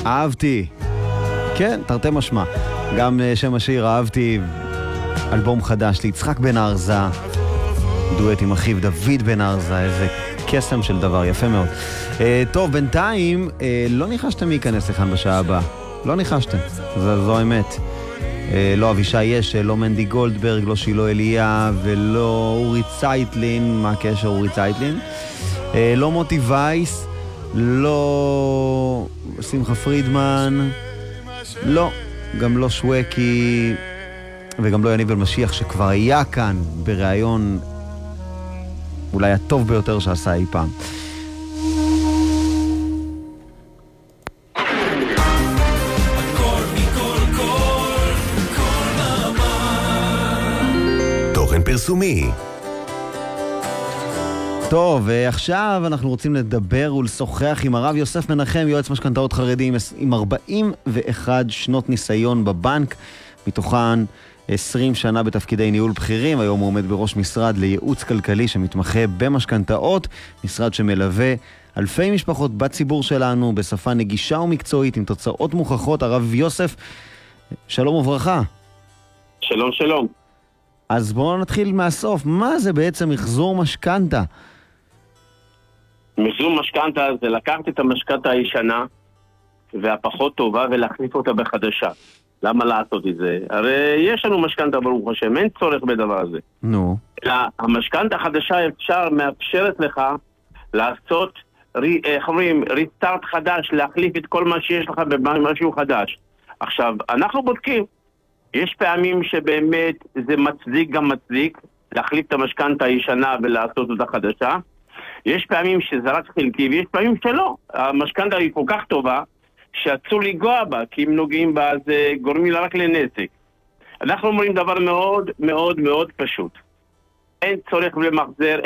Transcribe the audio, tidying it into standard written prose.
אהבתי. כן, תרתי משמע. גם שם השיר אהבתי, אלבום חדש ליצחק בן ארזה, דואט עם אחיו דוד בן ארזה, איזה קסם של דבר, יפה מאוד. טוב, בינתיים לא ניחשתם להיכנס לכאן בשעה הבאה. לא ניחשתם, זו האמת. לא אבישי יש, לא מנדי גולדברג, לא שילה אליה ולא אורי צייטלין. מה הקשר אורי צייטלין? לא מוטי וייס, לא שמחה פרידמן, לא, גם לא שווקי וגם לא יניב אלמשיח שכבר היה כאן בראיון אולי הטוב ביותר שעשה אי פעם. תוכן פרסומי. טוב, עכשיו אנחנו רוצים לדבר ולשוחח עם הרב יוסף מנחם, יועץ משכנתאות חרדי עם 41 שנות ניסיון בבנק, מתוכן 20 שנה בתפקידי ניהול בכירים. היום הוא עומד בראש משרד לייעוץ כלכלי שמתמחה במשכנתאות, משרד שמלווה אלפי משפחות בציבור שלנו בשפה נגישה ומקצועית עם תוצאות מוכחות. הרב יוסף, שלום וברכה. שלום, שלום. אז בואו נתחיל מהסוף. מה זה בעצם מחזור משכנתה? מחזור משכנתה זה לקחת את המשכנתה הישנה והפחות טובה ולהחליף אותה בחדשה. למה לעשות את זה? הרי יש לנו משכנתה ברוך השם, אין צורך בדבר הזה. נו. המשכנתה החדשה מאפשרת לך לעשות ריסטארט חדש, להחליף את כל מה שיש לך במשהו חדש. עכשיו, אנחנו בודקים. יש פעמים שבאמת זה מצדיק גם מצדיק להחליף את המשכנתה הישנה ולעשות אותה חדשה. יש פעמים שזה רק חלקי ויש פעמים שלא. המשכנתה היא כל כך טובה שאסור לגוע בה, כי אם נוגעים בה זה גורמים לה רק לנזק. אנחנו אומרים דבר מאוד מאוד מאוד פשוט. אין צורך למחזר,